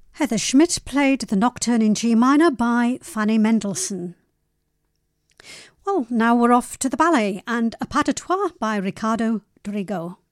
Heather Schmidt played the Nocturne in G minor by Fanny Mendelssohn. Well, now we're off to the ballet and a pas de trois by Riccardo Drigo.